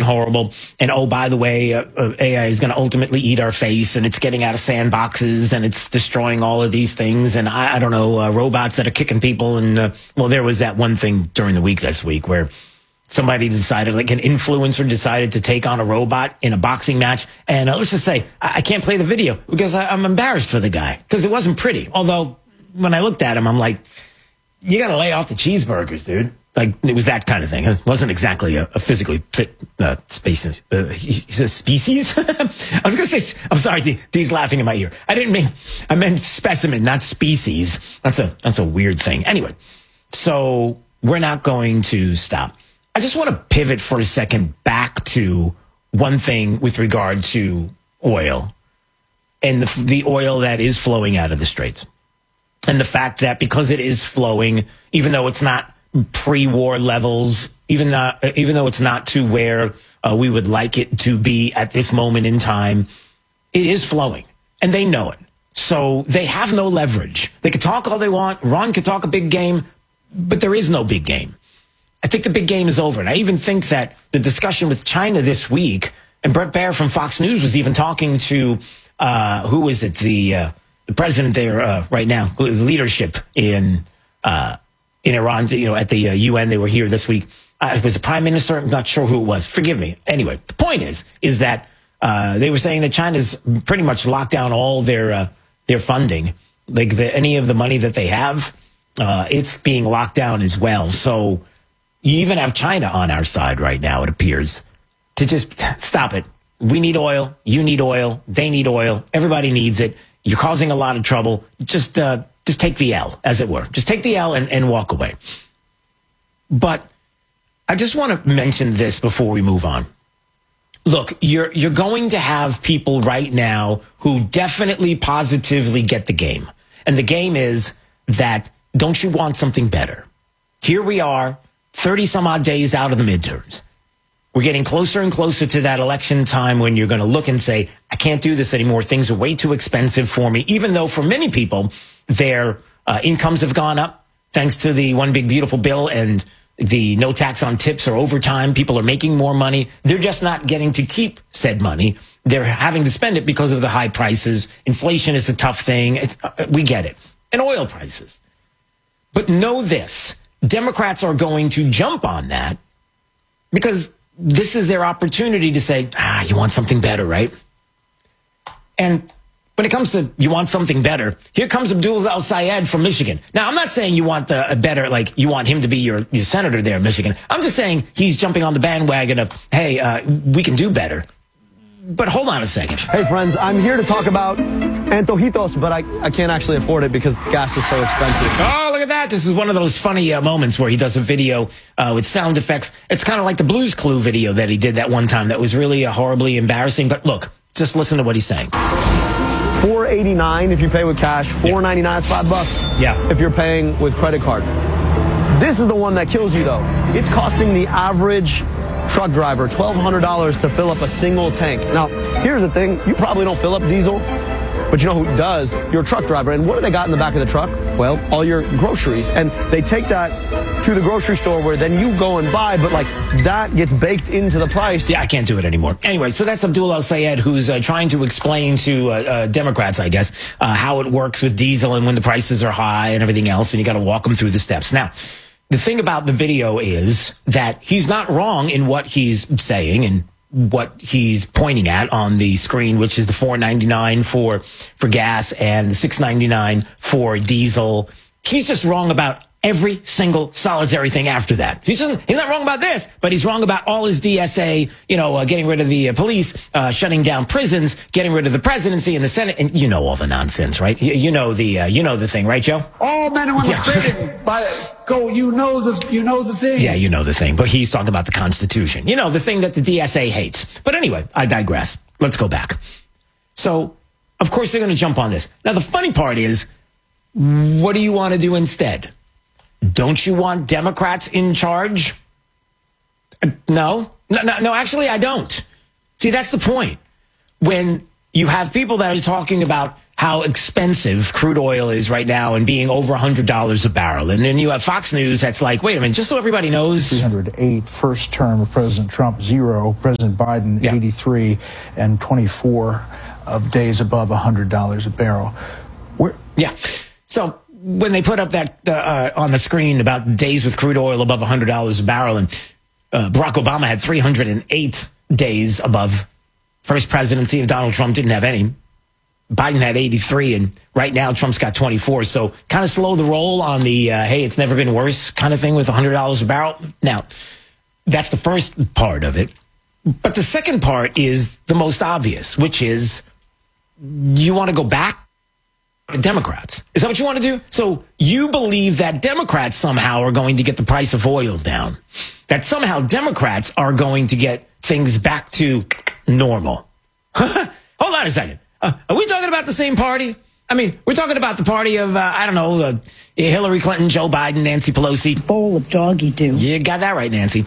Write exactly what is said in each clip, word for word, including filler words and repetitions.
horrible. And, oh, by the way, uh, uh, A I is going to ultimately eat our face, and it's getting out of sandboxes, and it's destroying all of these things. And I, I don't know, uh, robots that are kicking people. And, uh, well, there was that one thing during the week this week where somebody decided, like an influencer decided to take on a robot in a boxing match. And uh, let's just say, I, I can't play the video because I, I'm embarrassed for the guy because it wasn't pretty. Although when I looked at him, I'm like, you got to lay off the cheeseburgers, dude. Like, it was that kind of thing. It wasn't exactly a, a physically fit uh, species. Uh, he says species? I was going to say, I'm sorry, Dee's laughing in my ear. I didn't mean, I meant specimen, not species. That's a, that's a weird thing. Anyway, so we're not going to stop. I just want to pivot for a second back to one thing with regard to oil and the, the oil that is flowing out of the Straits. And the fact that because it is flowing, even though it's not pre-war levels, even not, even though it's not to where uh, we would like it to be at this moment in time, it is flowing, and they know it. So they have no leverage. They can talk all they want. Ron can talk a big game, but there is no big game. I think the big game is over, and I even think that the discussion with China this week, and Brett Baer from Fox News was even talking to uh, who is it, the uh, the president there uh, right now, leadership in. Uh, In Iran, you know, at the uh, U N, they were here this week. Uh, it was the prime minister. I'm not sure who it was. Forgive me. Anyway, the point is, is that uh, they were saying that China's pretty much locked down all their uh, their funding, like the, any of the money that they have, uh, it's being locked down as well. So you even have China on our side right now. It appears to just stop it. We need oil. You need oil. They need oil. Everybody needs it. You're causing a lot of trouble. Just. Uh, Just take the L, as it were. Just take the L and, and walk away. But I just want to mention this before we move on. Look, you're you're going to have people right now who definitely positively get the game. And the game is that, don't you want something better? Here we are, thirty some odd days out of the midterms. We're getting closer and closer to that election time when you're going to look and say, I can't do this anymore. Things are way too expensive for me, even though for many people, their uh, incomes have gone up thanks to the one big beautiful bill and the no tax on tips or overtime. People are making more money. They're just not getting to keep said money. They're having to spend it because of the high prices. Inflation is a tough thing. It's, uh, we get it. And oil prices. But know this, Democrats are going to jump on that because this is their opportunity to say, ah, you want something better, right? And when it comes to you want something better, here comes Abdul El-Sayed from Michigan. Now, I'm not saying you want the a better, like you want him to be your, your senator there in Michigan. I'm just saying he's jumping on the bandwagon of, hey, uh, we can do better. But hold on a second. Hey, friends, I'm here to talk about antojitos, but I, I can't actually afford it because gas is so expensive. Oh, look at that. This is one of those funny uh, moments where he does a video uh, with sound effects. It's kind of like the Blues Clue video that he did that one time that was really uh, horribly embarrassing. But look, just listen to what he's saying. four eighty-nine if you pay with cash, four ninety-nine is five bucks. Yeah. If you're paying with credit card. This is the one that kills you though. It's costing the average truck driver twelve hundred dollars to fill up a single tank. Now, here's the thing, you probably don't fill up diesel, but you know who does? Your truck driver. And what do they got in the back of the truck? Well, all your groceries. And they take that to the grocery store where then you go and buy, but like that gets baked into the price. Yeah, I can't do it anymore. Anyway, so that's Abdul El-Sayed, who's uh, trying to explain to uh, uh, Democrats, I guess, uh, how it works with diesel and when the prices are high and everything else, and you got to walk them through the steps. Now, the thing about the video is that he's not wrong in what he's saying and what he's pointing at on the screen, which is the four ninety-nine for for gas and the six ninety-nine for diesel. He's just wrong about every single solitary thing after that. He's, just, he's not wrong about this, but he's wrong about all his D S A, you know, uh, getting rid of the uh, police, uh, shutting down prisons, getting rid of the presidency and the Senate. And you know all the nonsense, right? You, you know the uh, you know the thing, right, Joe? All men and women Yeah. created by go. You know the you know the thing. Yeah, you know the thing. But he's talking about the Constitution. You know, the thing that the D S A hates. But anyway, I digress. Let's go back. So, of course, they're going to jump on this. Now, the funny part is, what do you want to do instead? Don't you want Democrats in charge? Uh, no. no, no, no, actually, I don't. See, that's the point. When you have people that are talking about how expensive crude oil is right now and being over one hundred dollars a barrel. And then you have Fox News that's like, wait a minute, just so everybody knows. three hundred eight, first term of President Trump, zero. President Biden, Yeah. eighty-three, and twenty-four of days above one hundred dollars a barrel. We're, Yeah. So when they put up that uh, uh, on the screen about days with crude oil above one hundred dollars a barrel, and uh, Barack Obama had three hundred eight days above. First presidency of Donald Trump didn't have any. Biden had eighty-three, and right now Trump's got twenty-four. So kind of slow the roll on the, uh, hey, it's never been worse kind of thing with one hundred dollars a barrel. Now, that's the first part of it. But the second part is the most obvious, which is you want to go back to Democrats. Is that what you want to do? So you believe that Democrats somehow are going to get the price of oil down, that somehow Democrats are going to get things back to normal. Hold on a second. Uh, are we talking about the same party? I mean, we're talking about the party of, uh, I don't know, uh, Hillary Clinton, Joe Biden, Nancy Pelosi. Bowl of doggy do. You got that right, Nancy.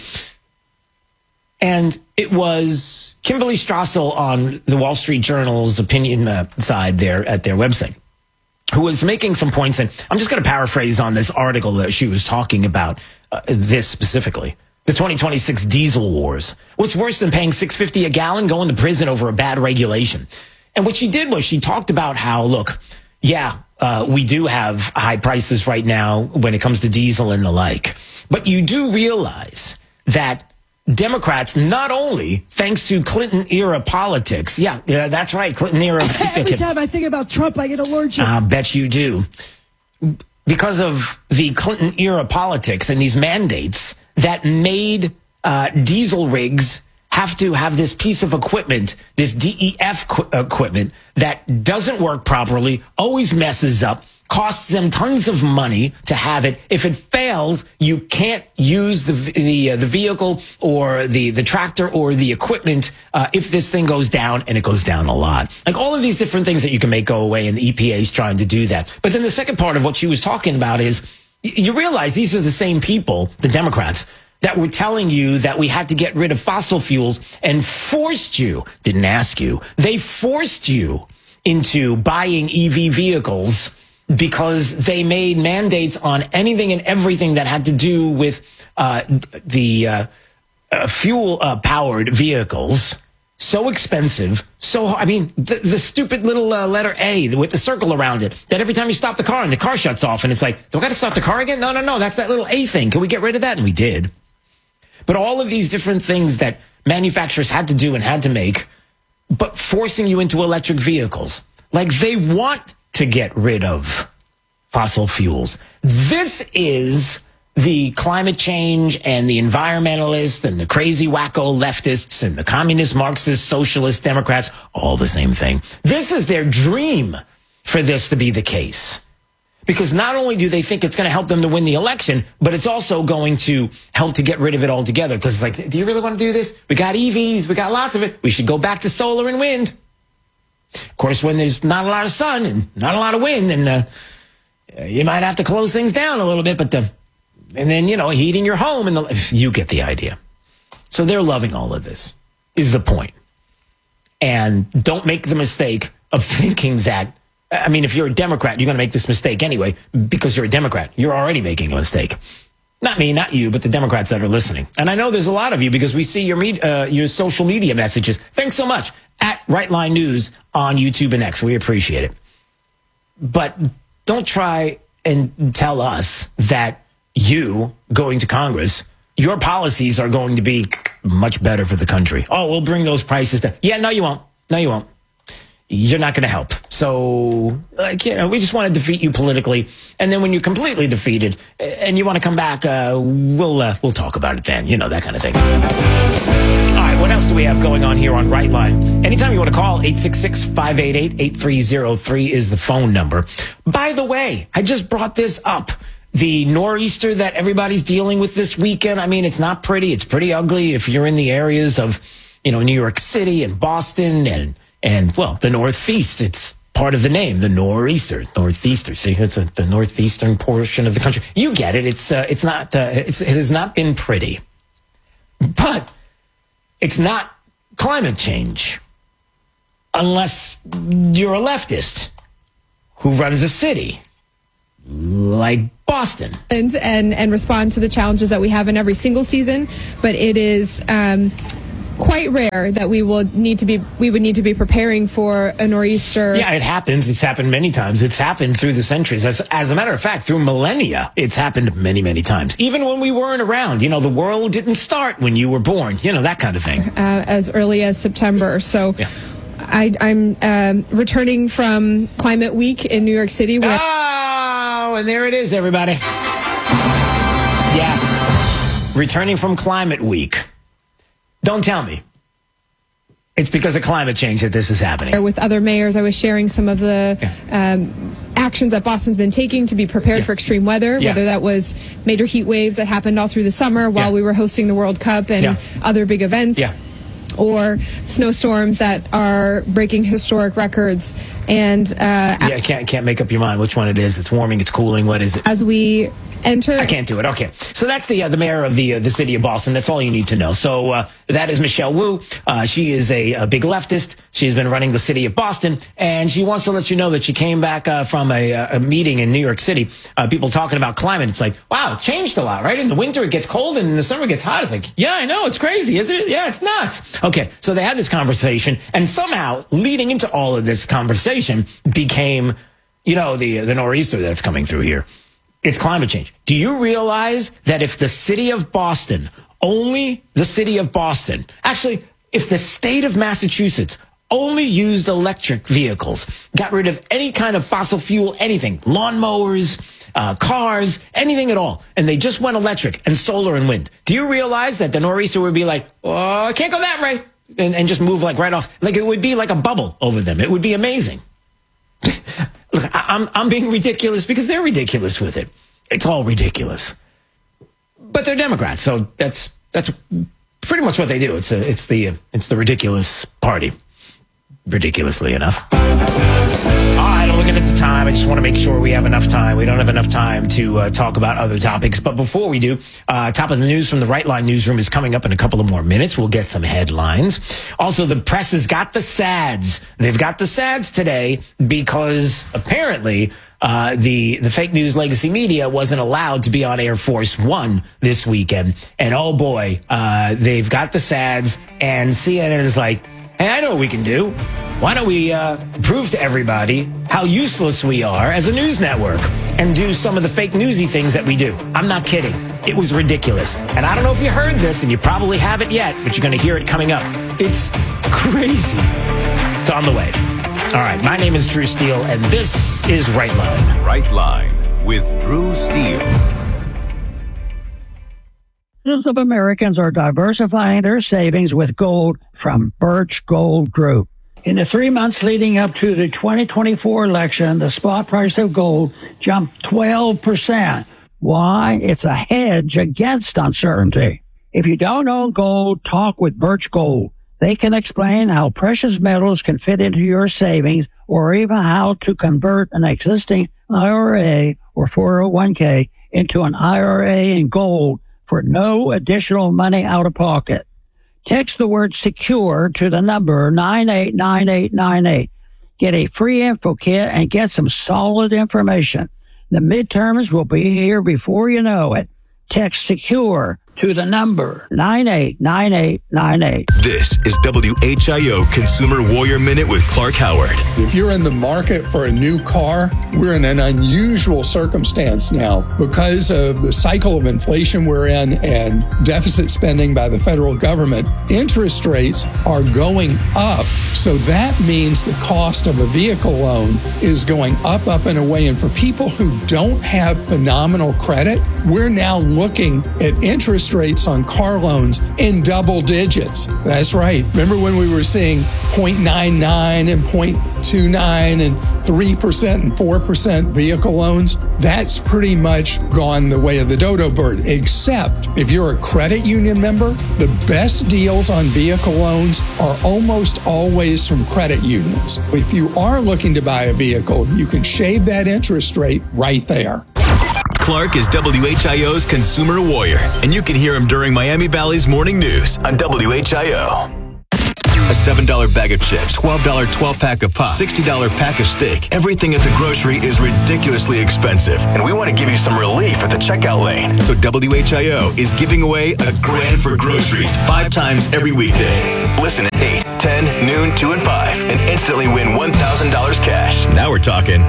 And it was Kimberly Strassel on the Wall Street Journal's opinion uh, side there at their website, who was making some points. And I'm just going to paraphrase on this article that she was talking about uh, this specifically. The twenty twenty-six diesel wars. What's worse than paying six dollars and fifty cents a gallon, going to prison over a bad regulation? And what she did was she talked about how, look, yeah, uh, we do have high prices right now when it comes to diesel and the like. But you do realize that Democrats, not only thanks to Clinton era politics, yeah, yeah, that's right, Clinton era. Every time I think about Trump, I get allergic. I bet you do. Because of the Clinton era politics and these mandates that made uh, diesel rigs have to have this piece of equipment, this D E F qu- equipment that doesn't work properly, always messes up, costs them tons of money to have it. If it fails, you can't use the the uh, the vehicle or the the tractor or the equipment uh, if this thing goes down, and it goes down a lot. Like all of these different things that you can make go away, and the E P A is trying to do that. But then the second part of what she was talking about is you realize these are the same people, the Democrats, that were telling you that we had to get rid of fossil fuels and forced you, didn't ask you, they forced you into buying E V vehicles because they made mandates on anything and everything that had to do with uh, the uh, uh, fuel-powered uh, vehicles. So expensive. So, I mean, the, the stupid little uh, letter A with the circle around it, that every time you stop the car and the car shuts off and it's like, do I got to start the car again? No, no, no, that's that little A thing. Can we get rid of that? And we did. But all of these different things that manufacturers had to do and had to make, but forcing you into electric vehicles. Like they want to get rid of fossil fuels. This is the climate change and the environmentalists and the crazy wacko leftists and the communist, Marxist, socialist, Democrats, all the same thing. This is their dream for this to be the case. Because not only do they think it's going to help them to win the election, but it's also going to help to get rid of it altogether. Because it's like, do you really want to do this? We got E Vs. We got lots of it. We should go back to solar and wind. Of course, when there's not a lot of sun and not a lot of wind, then uh, you might have to close things down a little bit. But uh, and then, you know, heating your home, and the, you get the idea. So they're loving all of this, is the point. And don't make the mistake of thinking that, I mean, if you're a Democrat, you're going to make this mistake anyway, because you're a Democrat. You're already making a mistake. Not me, not you, but the Democrats that are listening. And I know there's a lot of you because we see your med- uh, your social media messages. Thanks so much. At Right Line News on YouTube and X. We appreciate it. But don't try and tell us that you going to Congress, your policies are going to be much better for the country. Oh, we'll bring those prices down. Yeah, no, you won't. No, you won't. You're not going to help. So, like, you know, we just want to defeat you politically. And then when you're completely defeated and you want to come back, uh, we'll uh, we'll talk about it then. You know, that kind of thing. All right, what else do we have going on here on Right Line? Anytime you want to call, eight six six, five eight eight, eight three zero three is the phone number. By the way, I just brought this up. The nor'easter that everybody's dealing with this weekend, I mean, it's not pretty. It's pretty ugly if you're in the areas of, you know, New York City and Boston and And, well, the Northeast, it's part of the name, the Nor'easter, Northeaster. See, it's a, the northeastern portion of the country. You get it. It's, uh, it's not, uh, it's, it has not been pretty. But it's not climate change. Unless you're a leftist. who runs a city like Boston. And, and and respond to the challenges that we have in every single season, but it is um, quite rare that we will need to be we would need to be preparing for a nor'easter. Yeah, it happens. It's happened many times. It's happened through the centuries. As as a matter of fact, through millennia, it's happened many, many times. Even when we weren't around, you know, the world didn't start when you were born. You know, that kind of thing. Uh, as early as September. So. Yeah. I, I'm um, returning from Climate Week in New York City. Where oh, and there it is, everybody. Yeah, returning from Climate Week. Don't tell me. It's because of climate change that this is happening. With other mayors, I was sharing some of the yeah. um, actions that Boston's been taking to be prepared yeah. for extreme weather, yeah. whether that was major heat waves that happened all through the summer while yeah. we were hosting the World Cup and yeah. other big events. Yeah. Or snowstorms that are breaking historic records. And uh, yeah, can't can't make up your mind which one it is. It's warming, it's cooling. What is it? As we enter, I can't do it. Okay, so that's the uh, the mayor of the uh, the city of Boston. That's all you need to know. So uh, that is Michelle Wu. Uh, she is a, a big leftist. She's been running the city of Boston, and she wants to let you know that she came back uh, from a, a meeting in New York City. Uh, people talking about climate. It's like, wow, it changed a lot, right? In the winter it gets cold, and in the summer it gets hot. It's like, yeah, I know, it's crazy, isn't it? Yeah, it's nuts. Okay, so they had this conversation, and somehow leading into all of this conversation became, you know, the the nor'easter that's coming through here. It's climate change. Do you realize that if the city of Boston, only the city of Boston, actually, if the state of Massachusetts only used electric vehicles, got rid of any kind of fossil fuel, anything, lawnmowers, uh, cars, anything at all, and they just went electric and solar and wind, do you realize that the nor'easter would be like, oh, I can't go that way, and, and just move like right off? Like it would be like a bubble over them. It would be amazing. Look, I'm I'm being ridiculous because they're ridiculous with it. It's all ridiculous. But they're Democrats, so that's that's pretty much what they do. It's a, it's the it's the ridiculous party. Ridiculously enough. All right, I'm looking at the time. I just want to make sure we have enough time. We don't have enough time to uh, talk about other topics. But before we do, uh, top of the news from the Right Line newsroom is coming up in a couple of more minutes. We'll get some headlines. Also, the press has got the sads. They've got the sads today because apparently uh, the, the fake news legacy media wasn't allowed to be on Air Force One this weekend. And oh boy, uh, they've got the sads. And C N N is like, hey, I know what we can do. Why don't we uh, prove to everybody how useless we are as a news network and do some of the fake newsy things that we do? I'm not kidding. It was ridiculous. And I don't know if you heard this, and you probably haven't yet, but you're going to hear it coming up. It's crazy. It's on the way. All right, my name is Drew Steele, and this is Right Line. Right Line with Drew Steele. Millions of Americans are diversifying their savings with gold from Birch Gold Group. In the three months leading up to the twenty twenty-four election, the spot price of gold jumped twelve percent. Why? It's a hedge against uncertainty. If you don't own gold, talk with Birch Gold. They can explain how precious metals can fit into your savings or even how to convert an existing I R A or four oh one k into an I R A in gold for no additional money out of pocket. Text the word secure to the number nine eight nine eight nine eight. Get a free info kit and get some solid information. The midterms will be here before you know it. Text secure to the number nine eight nine eight nine eight. This is W H I O Consumer Warrior Minute with Clark Howard. If you're in the market for a new car, we're in an unusual circumstance now because of the cycle of inflation we're in and deficit spending by the federal government. Interest rates are going up. So that means the cost of a vehicle loan is going up, up, and away. And for people who don't have phenomenal credit, we're now looking at interest rates on car loans in double digits. That's right. Remember when we were seeing zero point nine nine and zero point two nine and three percent and four percent vehicle loans? That's pretty much gone the way of the dodo bird, except if you're a credit union member, the best deals on vehicle loans are almost always from credit unions. If you are looking to buy a vehicle, you can shave that interest rate right there. Clark is W H I O's Consumer Warrior, and you can hear him during Miami Valley's Morning News on W H I O. A seven dollar bag of chips, twelve dollar twelve-pack of pop, sixty dollar pack of steak. Everything at the grocery is ridiculously expensive, and we want to give you some relief at the checkout lane. So W H I O is giving away a grand for groceries five times every weekday. Listen at eight, ten, noon, two, and five, and instantly win one thousand dollars cash. Now we're talking.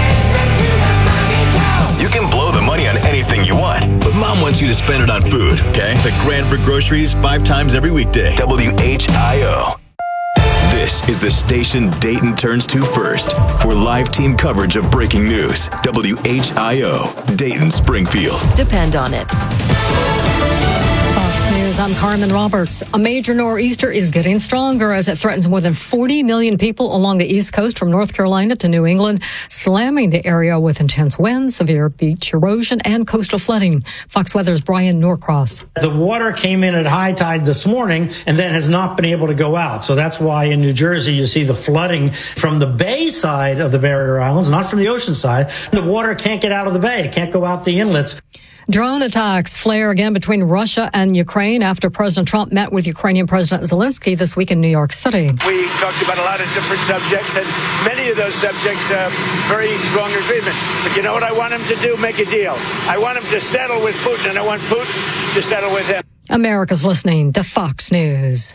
You can blow the money on anything you want, but Mom wants you to spend it on food, okay? The grand for groceries five times every weekday. W H I O. This is the station Dayton turns to first for live team coverage of breaking news. W H I O, Dayton, Springfield. Depend on it. Fox News, I'm Carmen Roberts. A major nor'easter is getting stronger as it threatens more than forty million people along the East Coast from North Carolina to New England, slamming the area with intense winds, severe beach erosion, and coastal flooding. Fox Weather's Brian Norcross. The water came in at high tide this morning and then has not been able to go out. So that's why in New Jersey you see the flooding from the bay side of the barrier islands, not from the ocean side. The water can't get out of the bay. It can't go out the inlets. Drone attacks flare again between Russia and Ukraine after President Trump met with Ukrainian President Zelensky this week in New York City. We talked about a lot of different subjects, and many of those subjects are very strong agreement. But you know what I want him to do? Make a deal. I want him to settle with Putin, and I want Putin to settle with him. America's listening to Fox News.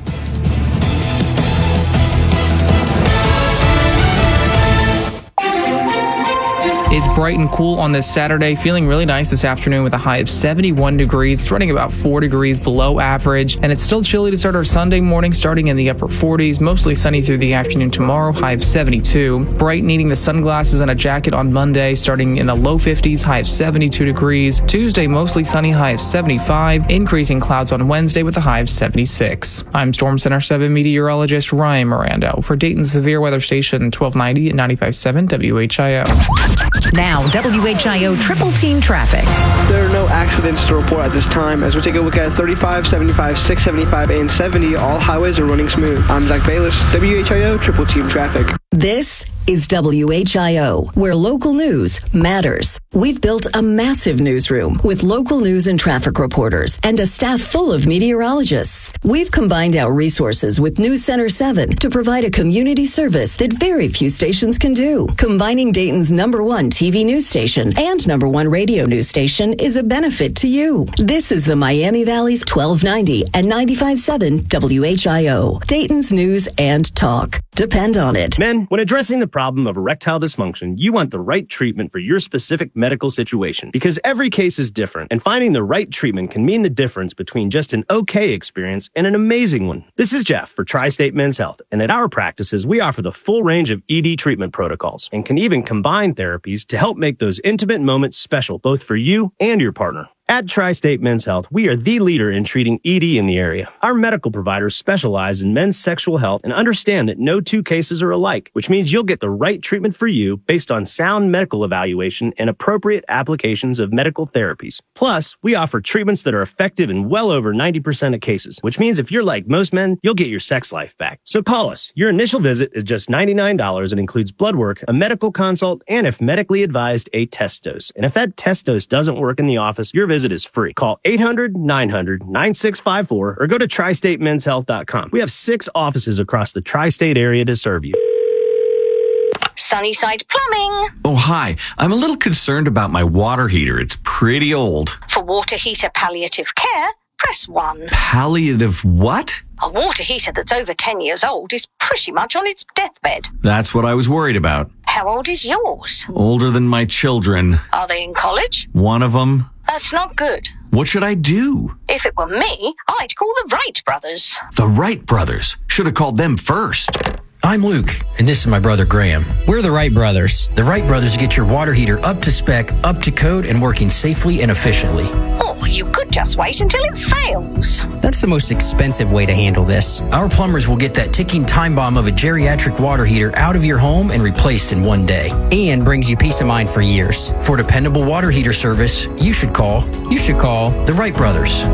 It's bright and cool on this Saturday, feeling really nice this afternoon with a high of seventy-one degrees. It's running about four degrees below average, and it's still chilly to start our Sunday morning, starting in the upper forties, mostly sunny through the afternoon tomorrow, high of seventy-two. Bright, needing the sunglasses and a jacket on Monday, starting in the low fifties, high of seventy-two degrees. Tuesday, mostly sunny, high of seventy-five. Increasing clouds on Wednesday with a high of seventy-six. I'm Storm Center seven meteorologist Ryan Mirando for Dayton's Severe Weather Station twelve ninety at ninety-five point seven W H I O. Now, W H I O Triple Team Traffic. There are no accidents to report at this time. As we take a look at thirty-five, seventy-five, six seventy-five, and seventy, all highways are running smooth. I'm Zach Bayless, W H I O Triple Team Traffic. This is W H I O, where local news matters. We've built a massive newsroom with local news and traffic reporters and a staff full of meteorologists. We've combined our resources with News Center seven to provide a community service that very few stations can do. Combining Dayton's number one T V news station and number one radio news station is a benefit to you. This is the Miami Valley's twelve ninety and ninety-five point seven W H I O, Dayton's news and talk. Depend on it. Men, when addressing the problem of erectile dysfunction, you want the right treatment for your specific medical situation because every case is different, and finding the right treatment can mean the difference between just an okay experience and an amazing one. This is Jeff for Tri-State Men's Health, and at our practices, we offer the full range of E D treatment protocols and can even combine therapies to help make those intimate moments special both for you and your partner. At Tri-State Men's Health, we are the leader in treating E D in the area. Our medical providers specialize in men's sexual health and understand that no two cases are alike, which means you'll get the right treatment for you based on sound medical evaluation and appropriate applications of medical therapies. Plus, we offer treatments that are effective in well over ninety percent of cases, which means if you're like most men, you'll get your sex life back. So call us. Your initial visit is just ninety-nine dollars and includes blood work, a medical consult, and if medically advised, a test dose. And if that test dose doesn't work in the office, your visit is free. Call eight hundred, nine hundred, nine six five four or go to tri state men's health dot com. We have six offices across the tri-state area to serve you. Sunnyside Plumbing. Oh, hi. I'm a little concerned about my water heater. It's pretty old. For water heater palliative care, press one. Palliative what? A water heater that's over ten years old is pretty much on its deathbed. That's what I was worried about. How old is yours? Older than my children. Are they in college? One of them. That's not good. What should I do? If it were me, I'd call the Wright brothers. The Wright brothers? Should have called them first. I'm Luke, and this is my brother Graham. We're the Wright brothers. The Wright brothers get your water heater up to spec, up to code, and working safely and efficiently. Or you could just wait until it fails. That's the most expensive way to handle this. Our plumbers will get that ticking time bomb of a geriatric water heater out of your home and replaced in one day. And brings you peace of mind for years. For dependable water heater service, you should call, you should call the Wright brothers.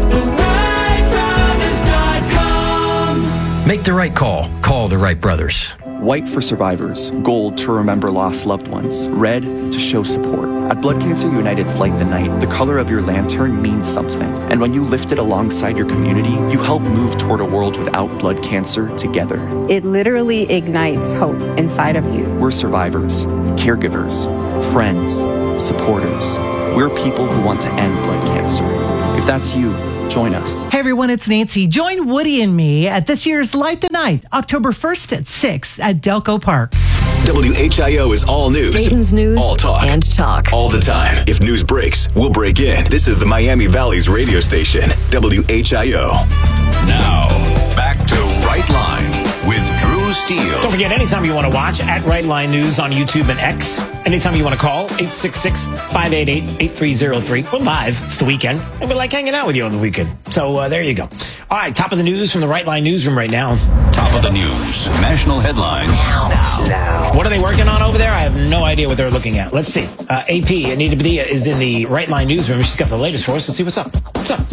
Make the right call. Call the Wright brothers. White for survivors, gold to remember lost loved ones, red to show support. At Blood Cancer United's Light the Night, the color of your lantern means something. And when you lift it alongside your community, you help move toward a world without blood cancer together. It literally ignites hope inside of you. We're survivors, caregivers, friends, supporters. We're people who want to end blood cancer. If that's you, join us. Hey everyone, it's Nancy. Join Woody and me at this year's Light the Night, October first at six at Delco Park. W H I O is all news. Dayton's news all talk. and talk. All the time. If news breaks, we'll break in. This is the Miami Valley's radio station, W H I O. Now, back to Right Line with Drew Steele. Don't forget, anytime you want to watch, at Right Line News on YouTube and X. Anytime you want to call, eight six six, five eight eight, eight three zero three. We're live. It's the weekend, and we like hanging out with you on the weekend. So uh, there you go. All right, top of the news from the Right Line newsroom right now. Top of the news. National headlines. Now. now. What are they working on over there? I have no idea what they're looking at. Let's see. Uh, A P, Anita Padilla, is in the Right Line newsroom. She's got the latest for us. Let's see what's up. What's up?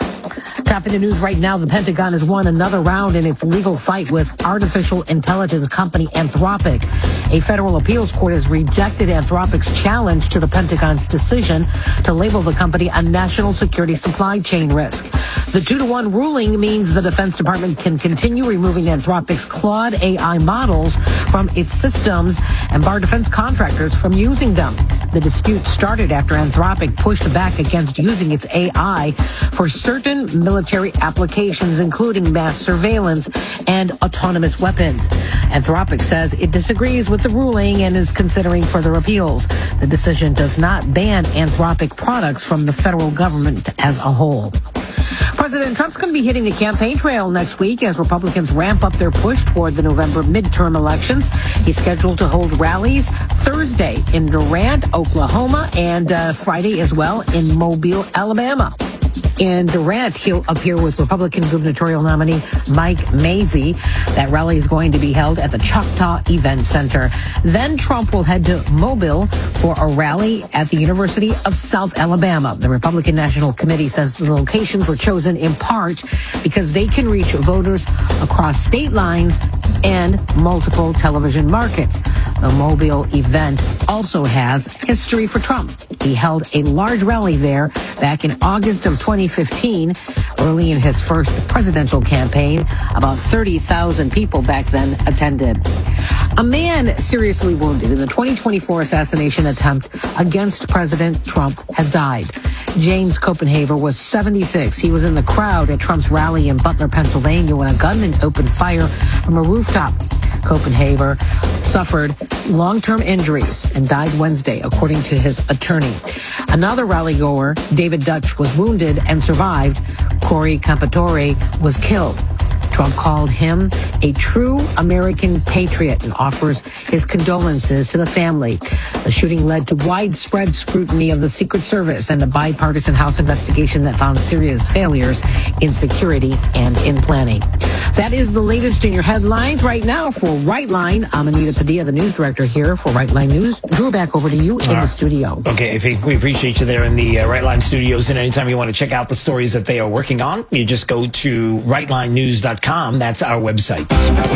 Top of the news right now, the Pentagon has won another round in its legal fight with artificial intelligence company Anthropic. A federal appeals court has rejected Anthropic's challenge to the Pentagon's decision to label the company a national security supply chain risk. The two to one ruling means the Defense Department can continue removing Anthropic's Claude A I models from its systems and bar defense contractors from using them. The dispute started after Anthropic pushed back against using its A I for certain military applications, including mass surveillance and autonomous weapons. Anthropic says it disagrees with the ruling and is considering further appeals. The decision does not ban Anthropic products from the federal government as a whole. President Trump's going to be hitting the campaign trail next week as Republicans ramp up their push toward the November midterm elections. He's scheduled to hold rallies Thursday in Durant, Oklahoma, and uh, Friday as well in Mobile, Alabama. In Durant, he'll appear with Republican gubernatorial nominee Mike Mazzei. That rally is going to be held at the Choctaw Event Center. Then Trump will head to Mobile for a rally at the University of South Alabama. The Republican National Committee says the locations were chosen in part because they can reach voters across state lines and multiple television markets. The Mobile event also has history for Trump. He held a large rally there back in August of twenty fifteen, early in his first presidential campaign. About thirty thousand people back then attended. A man seriously wounded in the twenty twenty-four assassination attempt against President Trump has died. James Copenhaver was seventy-six. He was in the crowd at Trump's rally in Butler, Pennsylvania, when a gunman opened fire from a rooftop. Copenhaver suffered long-term injuries and died Wednesday, according to his attorney. Another rally-goer, David Dutch, was wounded and survived. Corey Campatore was killed. Trump called him a true American patriot and offers his condolences to the family. The shooting led to widespread scrutiny of the Secret Service and a bipartisan House investigation that found serious failures in security and in planning. That is the latest in your headlines right now for Right Line. I'm Anita Padilla, the news director here for Right Line News. Drew, back over to you in uh, the studio. Okay, A P, we appreciate you there in the uh, Right Line studios. And anytime you want to check out the stories that they are working on, you just go to right line news dot com. That's our website.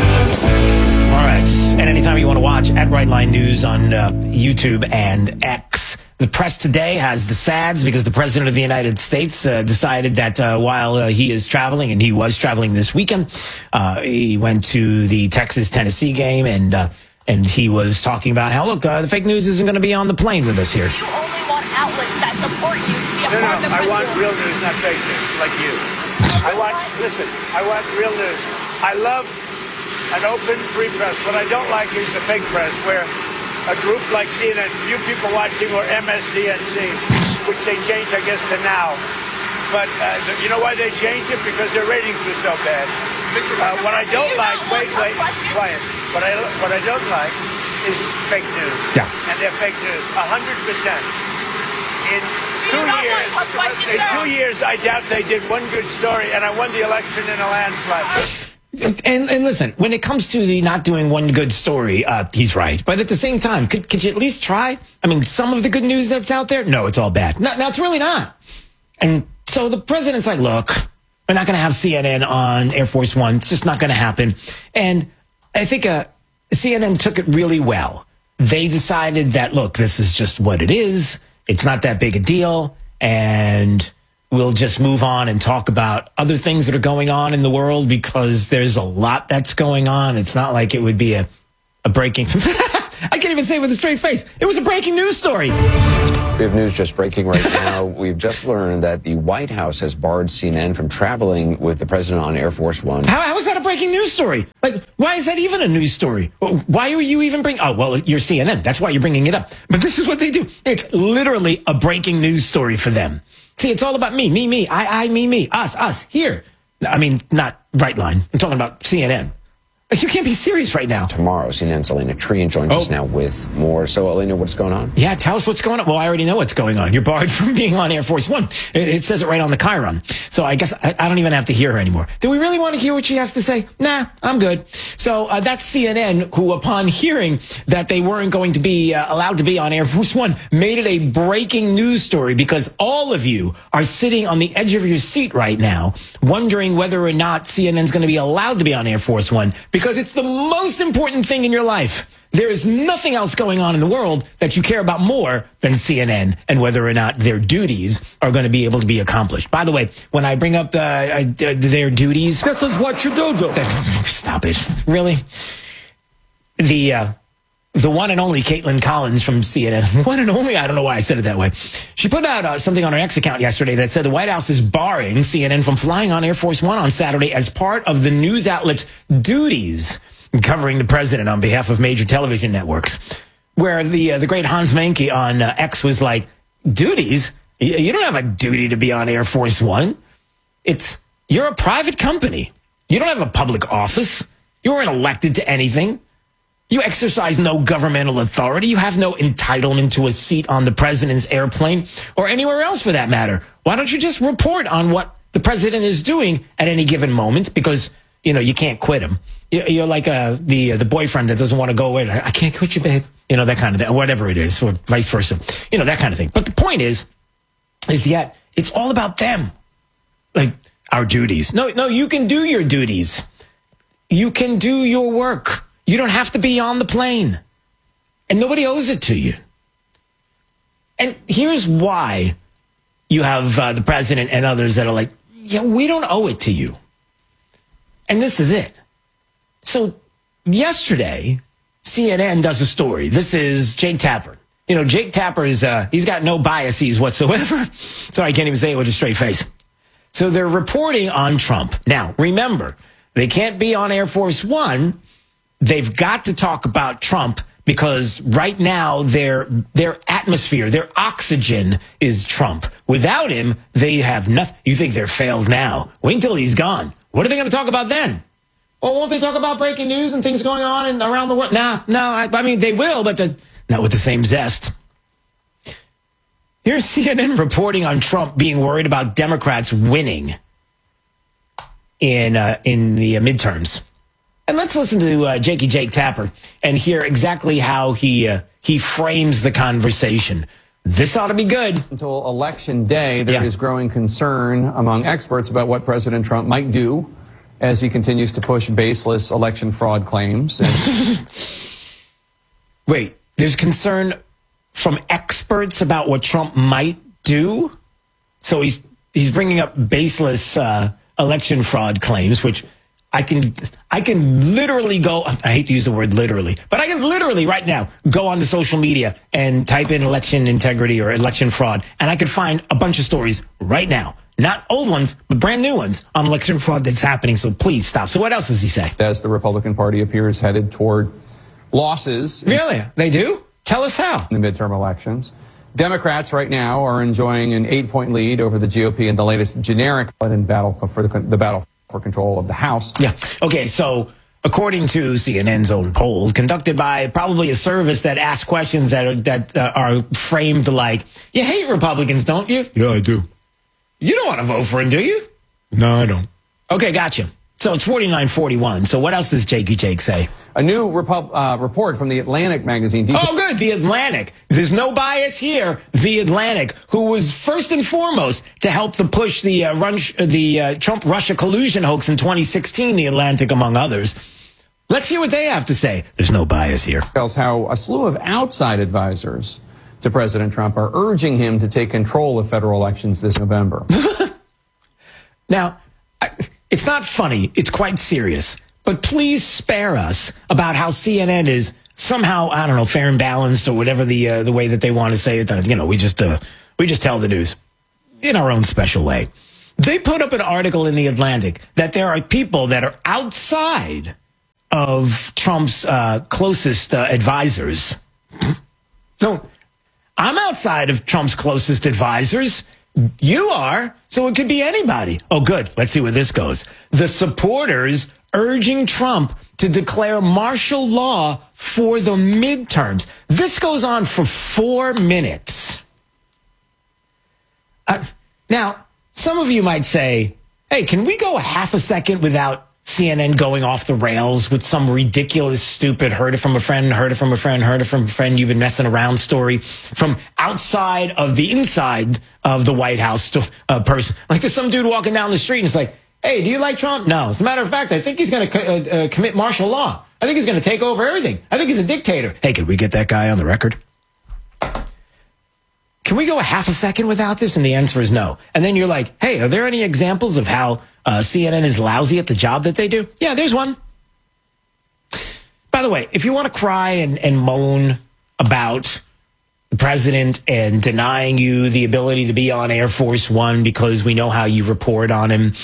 All right. And anytime you want to watch at Right Line News on uh, YouTube and X. The press today has the sads because the president of the United States uh, decided that uh, while uh, he is traveling, and he was traveling this weekend, uh, he went to the Texas-Tennessee game, and uh, and he was talking about how, look, uh, the fake news isn't going to be on the plane with us here. You only want outlets that support you to be a no, part no, of the I want real news, not fake news, like you. I want, listen, I want real news. I love an open, free press. What I don't like is the fake press, where a group like C N N, few people watching, or M S D N C, which they changed, I guess, to now. But uh, you know why they changed it? Because their ratings were so bad. Uh, what I don't like, wait, wait, quiet. What I what I don't like is fake news. Yeah. And they're fake news, a hundred percent. In two years, in two years, I doubt they did one good story, and I won the election in a landslide. And, and listen, when it comes to the not doing one good story, uh, he's right. But at the same time, could, could you at least try? I mean, some of the good news that's out there, no, it's all bad. No, no, it's really not. And so the president's like, look, we're not going to have C N N on Air Force One. It's just not going to happen. And I think uh, C N N took it really well they decided that, look, this is just what it is. It's not that big a deal. And we'll just move on and talk about other things that are going on in the world because there's a lot that's going on. It's not like it would be a, a breaking... I can't even say it with a straight face. It was a breaking news story. We have news just breaking right now. We've just learned that the White House has barred C N N from traveling with the president on Air Force One. How, how is that a breaking news story? Like, why is that even a news story? Why are you even bringing... Oh, well, you're C N N. That's why you're bringing it up. But this is what they do. It's literally a breaking news story for them. See, it's all about me, me, me, I, I, me, me, us, us, here. I mean, not Right Line. I'm talking about C N N. You can't be serious right now. Tomorrow, C N N's Elena Trian joins oh. us now with more. So, Elena, what's going on? Yeah, tell us what's going on. Well, I already know what's going on. You're barred from being on Air Force One. It, it says it right on the Chiron. So I guess I, I don't even have to hear her anymore. Do we really want to hear what she has to say? Nah, I'm good. So uh, that's C N N, who, upon hearing that they weren't going to be uh, allowed to be on Air Force One, made it a breaking news story because all of you are sitting on the edge of your seat right now, wondering whether or not C N N's going to be allowed to be on Air Force One because it's the most most important thing in your life. There is nothing else going on in the world that you care about more than C N N and whether or not their duties are going to be able to be accomplished. By the way, when I bring up uh, uh, their duties... This is what you do, do. Stop it. Really? The... Uh, The one and only Caitlin Collins from C N N. One and only? I don't know why I said it that way. She put out uh, something on her X account yesterday that said the White House is barring C N N from flying on Air Force One on Saturday as part of the news outlet's duties covering the president on behalf of major television networks. Where the uh, the great Hans Menke on uh, X was like, duties? You don't have a duty to be on Air Force One. It's, you're a private company. You don't have a public office. You weren't elected to anything. You exercise no governmental authority. You have no entitlement to a seat on the president's airplane or anywhere else for that matter. Why don't you just report on what the president is doing at any given moment? Because, you know, you can't quit him. You're like uh, the uh, the boyfriend that doesn't want to go away. I can't quit you, babe. You know, that kind of thing, whatever it is, or vice versa. You know, that kind of thing. But the point is, is yet it's all about them. Like our duties. No, no, you can do your duties. You can do your work. You don't have to be on the plane. And nobody owes it to you. And here's why you have uh, the president and others that are like, yeah, we don't owe it to you. And this is it. So yesterday, C N N does a story. This is Jake Tapper. You know, Jake Tapper is, uh, he's got no biases whatsoever. Sorry, I can't even say it with a straight face. So they're reporting on Trump. Now, remember, they can't be on Air Force One. They've got to talk about Trump because right now their their atmosphere, their oxygen is Trump. Without him, they have nothing. You think they're failed now. Wait until he's gone. What are they going to talk about then? Well, won't they talk about breaking news and things going on in, around the world? Nah, no, I, I mean, they will, but the, not with the same zest. Here's C N N reporting on Trump being worried about Democrats winning in uh, in the uh, midterms. And let's listen to uh, Jakey Jake Tapper and hear exactly how he uh, he frames the conversation. This ought to be good. Until Election Day, there yeah. is growing concern among experts about what President Trump might do as he continues to push baseless election fraud claims. And Wait, there's concern from experts about what Trump might do? So he's he's bringing up baseless uh, election fraud claims, which I can I can literally go, I hate to use the word literally, but I can literally right now go onto social media and type in election integrity or election fraud, and I could find a bunch of stories right now. Not old ones, but brand new ones on election fraud that's happening. So please stop. So what else does he say? As the Republican Party appears headed toward losses. Really? They do? Tell us how. In the midterm elections. Democrats right now are enjoying an eight-point lead over the G O P in the latest generic in battle for the, the battle for control of the House. Yeah. Okay, so according to C N N's own polls, conducted by probably a service that asks questions that are, that uh, are framed like, you hate Republicans, don't you? Yeah, I do. You don't want to vote for him, do you? No, I don't. Okay, gotcha. So it's forty-nine forty-one. So what else does Jakey Jake say? A new Repub- uh, report from the Atlantic magazine. Oh, good. The Atlantic. There's no bias here. The Atlantic, who was first and foremost to help to push the uh, run- the uh, Trump-Russia collusion hoax in twenty sixteen. The Atlantic, among others. Let's hear what they have to say. There's no bias here. Tells how a slew of outside advisors to President Trump are urging him to take control of federal elections this November. Now, it's not funny. It's quite serious. But please spare us about how C N N is somehow, I don't know, fair and balanced or whatever the uh, the way that they want to say it. You know, we just uh, we just tell the news in our own special way. They put up an article in The Atlantic that there are people that are outside of Trump's uh, closest uh, advisors. So I'm outside of Trump's closest advisors. You are. So it could be anybody. Oh, good. Let's see where this goes. The supporters urging Trump to declare martial law for the midterms. This goes on for four minutes. Uh, now, some of you might say, hey, can we go a half a second without C N N going off the rails with some ridiculous, stupid, heard it from a friend, heard it from a friend, heard it from a friend, you've been messing around story from outside of the inside of the White House sto- uh, person. Like there's some dude walking down the street and it's like, hey, do you like Trump? No. As a matter of fact, I think he's going to co- uh, uh, commit martial law. I think he's going to take over everything. I think he's a dictator. Hey, could we get that guy on the record? Can we go a half a second without this? And the answer is no. And then you're like, hey, are there any examples of how uh, C N N is lousy at the job that they do? Yeah, there's one. By the way, if you want to cry and, and moan about the president and denying you the ability to be on Air Force One because we know how you report on him,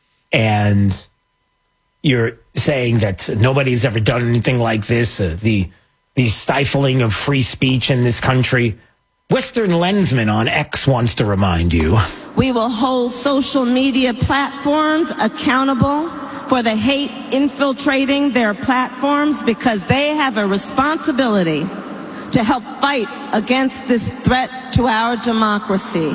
and you're saying that nobody's ever done anything like this, uh, the the stifling of free speech in this country, Western Lensman on X wants to remind you. We will hold social media platforms accountable for the hate infiltrating their platforms because they have a responsibility to help fight against this threat to our democracy.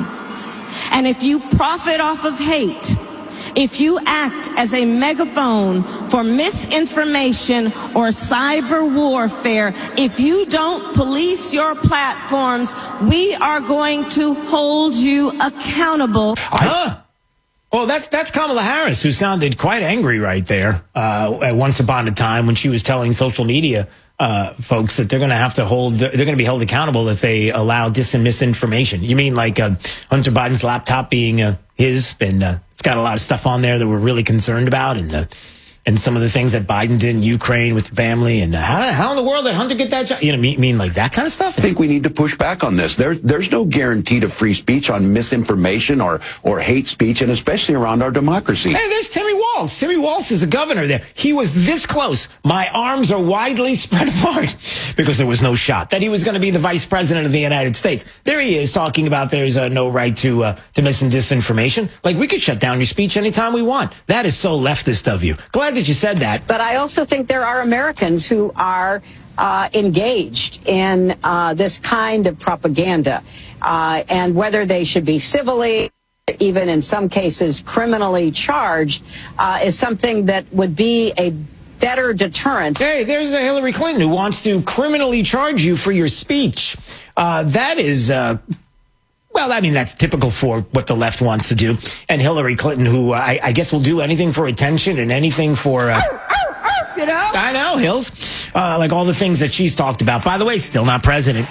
And if you profit off of hate, if you act as a megaphone for misinformation or cyber warfare, if you don't police your platforms, we are going to hold you accountable. Huh? Well, that's that's Kamala Harris, who sounded quite angry right there uh, at once upon a time when she was telling social media uh, folks that they're going to have to hold, they're going to be held accountable if they allow dis and misinformation. You mean like uh, Hunter Biden's laptop being uh, his, and uh, it's got a lot of stuff on there that we're really concerned about, and uh, and some of the things that Biden did in Ukraine with the family, and uh, how, how in the world did Hunter get that job? You know, mean, mean like that kind of stuff? I think we need to push back on this. There, there's no guarantee to free speech on misinformation or, or hate speech, and especially around our democracy. Hey, there's Timmy Walz. Timmy Walz is a governor there. He was this close. My arms are widely spread apart because there was no shot that he was going to be the vice president of the United States. There he is talking about there's uh, no right to uh, to mis and disinformation. Like, we could shut down your speech anytime we want. That is so leftist of you. Glad that you said that. But I also think there are Americans who are uh, engaged in uh, this kind of propaganda, uh, and whether they should be civilly, even in some cases criminally charged, uh, is something that would be a better deterrent. Hey, there's a Hillary Clinton who wants to criminally charge you for your speech. Uh, that is... Uh, Well, I mean, that's typical for what the left wants to do. And Hillary Clinton, who uh, I, I guess will do anything for attention and anything for... Uh, you know? I know, Hills. Uh, like all the things that she's talked about. By the way, still not president.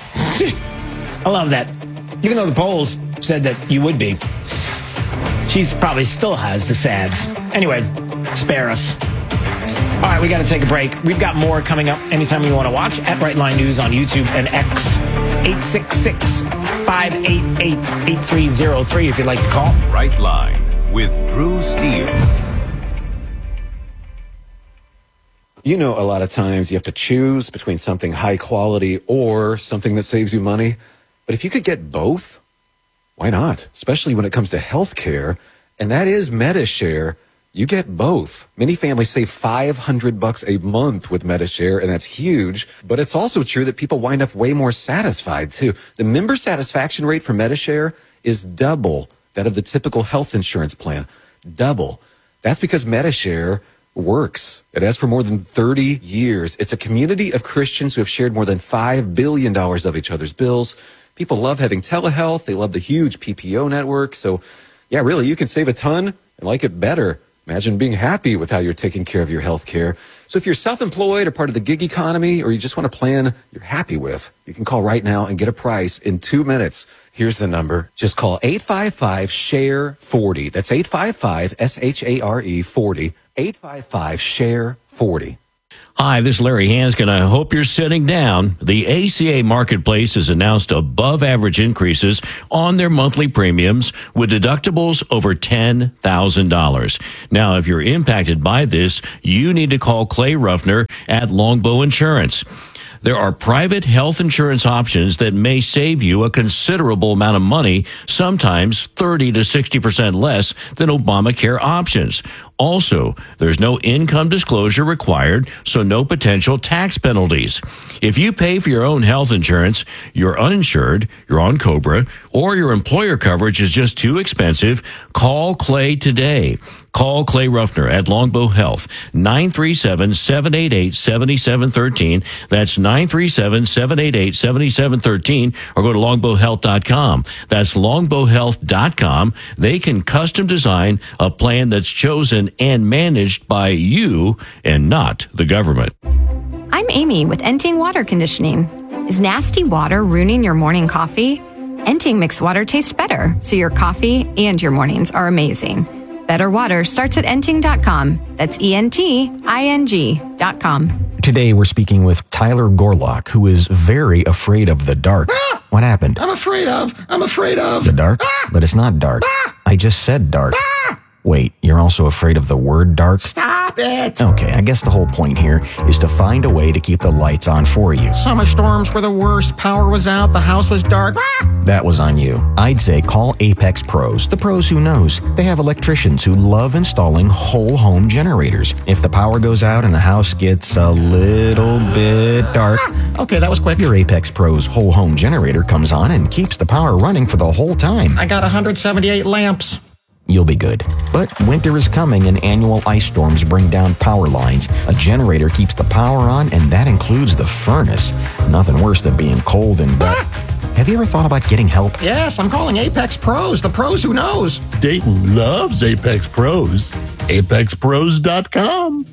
I love that. Even though the polls said that you would be. She's probably still has the sads. Anyway, spare us. All right, we got to take a break. We've got more coming up anytime you want to watch at Brightline News on YouTube and X. eight six six, five eight eight, eight three zero three if you'd like to call. Brightline with Drew Steele. You know, a lot of times you have to choose between something high quality or something that saves you money. But if you could get both, why not? Especially when it comes to health care. And that is MediShare. You get both. Many families save five hundred bucks a month with MediShare, and that's huge. But it's also true that people wind up way more satisfied, too. The member satisfaction rate for MediShare is double that of the typical health insurance plan. Double. That's because MediShare works. It has for more than thirty years. It's a community of Christians who have shared more than five billion dollars of each other's bills. People love having telehealth. They love the huge P P O network. So, yeah, really, you can save a ton and like it better. Imagine being happy with how you're taking care of your health care. So if you're self-employed or part of the gig economy, or you just want a plan you're happy with, you can call right now and get a price in two minutes. Here's the number. Just call eight five five, S H A R E, forty. That's eight five five, S H A R E, forty. eight five five, S H A R E, forty. Hi, this is Larry Hanskin. I hope you're sitting down. The A C A Marketplace has announced above average increases on their monthly premiums with deductibles over ten thousand dollars. Now, if you're impacted by this, you need to call Clay Ruffner at Longbow Insurance. There are private health insurance options that may save you a considerable amount of money, sometimes thirty to sixty percent less than Obamacare options. Also, there's no income disclosure required, so no potential tax penalties. If you pay for your own health insurance, you're uninsured, you're on COBRA, or your employer coverage is just too expensive, call Clay today. Call Clay Ruffner at Longbow Health, nine three seven, seven eight eight, seven seven one three. That's nine three seven, seven eight eight, seven seven one three, or go to longbow health dot com. That's longbow health dot com. They can custom design a plan that's chosen and managed by you and not the government. I'm Amy with Enting Water Conditioning. Is nasty water ruining your morning coffee? Enting mixed water tastes better, so your coffee and your mornings are amazing. Better water starts at enting dot com. That's E N T I N G dot com. Today we're speaking with Tyler Gorlock, who is very afraid of the dark. Ah! What happened? I'm afraid of. I'm afraid of. The dark? Ah! But it's not dark. Ah! I just said dark. Ah! Wait, you're also afraid of the word dark? Stop it! Okay, I guess the whole point here is to find a way to keep the lights on for you. Summer storms were the worst. Power was out. The house was dark. Ah! That was on you. I'd say call Apex Pros. The pros who knows. They have electricians who love installing whole home generators. If the power goes out and the house gets a little bit dark, ah! Okay, that was quick. Your Apex Pros whole home generator comes on and keeps the power running for the whole time. I got one hundred seventy-eight lamps. You'll be good. But winter is coming and annual ice storms bring down power lines. A generator keeps the power on, and that includes the furnace. Nothing worse than being cold and wet. Have you ever thought about getting help? Yes, I'm calling Apex Pros, the pros who knows. Dayton loves Apex Pros. apex pros dot com.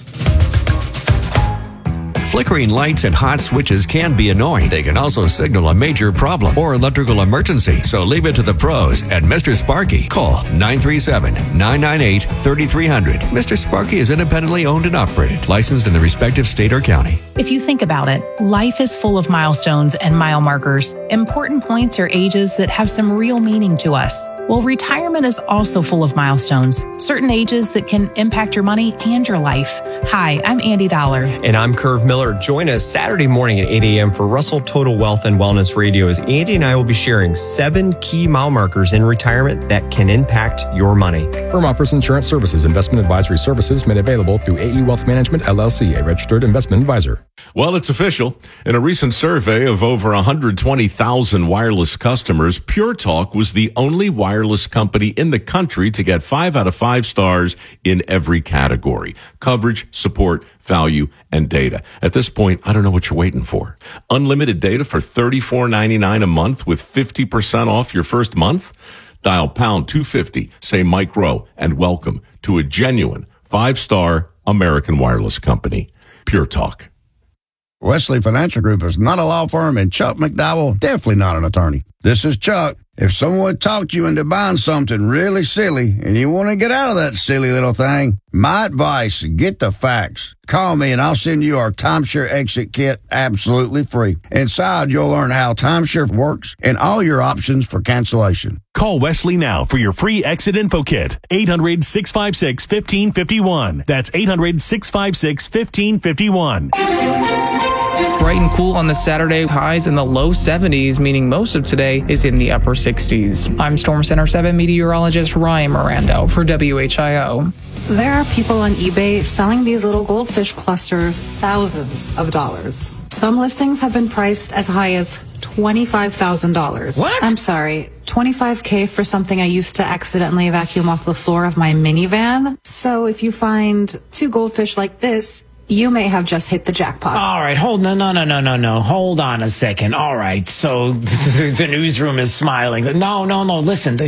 Flickering lights and hot switches can be annoying. They can also signal a major problem or electrical emergency. So leave it to the pros at Mister Sparky. Call nine three seven, nine nine eight, three three zero zero. Mister Sparky is independently owned and operated, licensed in the respective state or county. If you think about it, life is full of milestones and mile markers, important points or ages that have some real meaning to us. Well, retirement is also full of milestones, certain ages that can impact your money and your life. Hi, I'm Andy Dollar. And I'm Curve Miller. Join us Saturday morning at eight a.m. for Russell Total Wealth and Wellness Radio, as Andy and I will be sharing seven key mile markers in retirement that can impact your money. Firm offers insurance services. Investment advisory services made available through A E Wealth Management, L L C, a registered investment advisor. Well, it's official. In a recent survey of over one hundred twenty thousand wireless customers, Pure Talk was the only wireless company in the country to get five out of five stars in every category: coverage, support, value, and data. At this point, I don't know what you're waiting for. Unlimited data for thirty-four ninety-nine a month with fifty percent off your first month? Dial pound two fifty, say Mike Rowe, and welcome to a genuine five-star American wireless company. Pure Talk. Wesley Financial Group is not a law firm, and Chuck McDowell, definitely not an attorney. This is Chuck. If someone talked you into buying something really silly and you want to get out of that silly little thing, my advice, get the facts. Call me and I'll send you our timeshare exit kit absolutely free. Inside, you'll learn how timeshare works and all your options for cancellation. Call Wesley now for your free exit info kit. eight hundred, six five six, one five five one. That's eight hundred, six five six, one five five one. Bright and cool on the Saturday, highs in the low seventies, meaning most of today is in the upper sixties. I'm Storm Center seven meteorologist Ryan Mirando for W H I O. There are people on eBay selling these little goldfish clusters thousands of dollars. Some listings have been priced as high as twenty-five thousand dollars. What? I'm sorry, twenty-five K for something I used to accidentally vacuum off the floor of my minivan. So if you find two goldfish like this, you may have just hit the jackpot. All right, hold no, no, no, no, no, no. Hold on a second. All right, so the, the newsroom is smiling. No, no, no. Listen, the,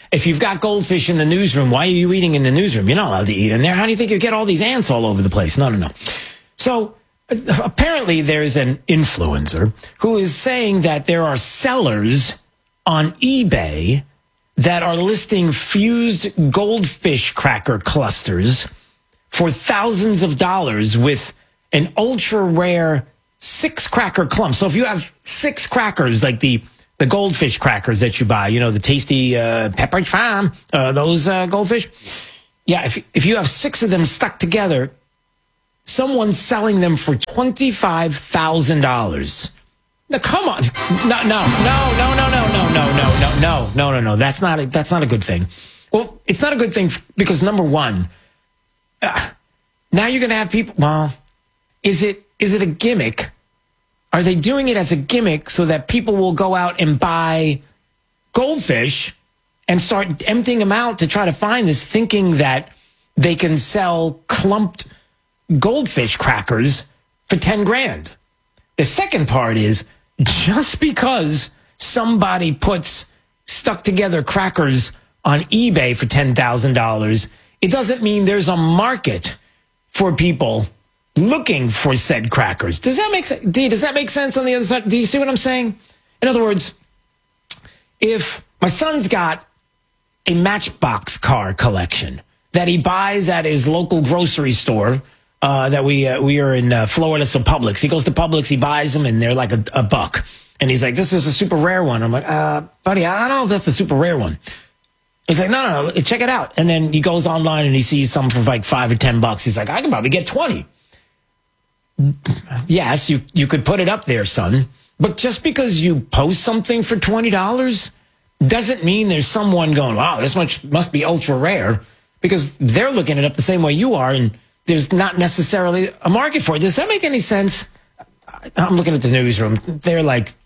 If you've got goldfish in the newsroom, why are you eating in the newsroom? You're not allowed to eat in there. How do you think you get all these ants all over the place? No, no, no. So uh, apparently there's an influencer who is saying that there are sellers on eBay that are listing fused goldfish cracker clusters for thousands of dollars with an ultra rare six cracker clump. So if you have six crackers, like the the goldfish crackers that you buy, you know, the tasty uh, Pepperidge Farm, uh, those uh, goldfish. Yeah, if if you have six of them stuck together, someone's selling them for twenty-five thousand dollars. Now, come on. No, no, no, no, no, no, no, no, no, no, no, no, no, no. That's not a, that's not a good thing. Well, it's not a good thing because, number one, uh, now you're going to have people, well, is it is it a gimmick? Are they doing it as a gimmick so that people will go out and buy goldfish and start emptying them out to try to find this, thinking that they can sell clumped goldfish crackers for ten grand? The second part is, just because somebody puts stuck together crackers on eBay for ten thousand dollars, it doesn't mean there's a market for people looking for said crackers. Does that make sense? D, does that make sense on the other side? Do you see what I'm saying? In other words, if my son's got a Matchbox car collection that he buys at his local grocery store, uh, that we uh, we are in uh, Florida, so Publix. He goes to Publix, he buys them, and they're like a, a buck. And he's like, this is a super rare one. I'm like, uh, buddy, I don't know if that's a super rare one. He's like, no, no, no, check it out. And then he goes online and he sees some for like five or ten bucks. He's like, I can probably get twenty. Yes, you, you could put it up there, son. But just because you post something for twenty dollars doesn't mean there's someone going, wow, this much must be ultra rare, because they're looking it up the same way you are, and there's not necessarily a market for it. Does that make any sense? I'm looking at the newsroom. They're like,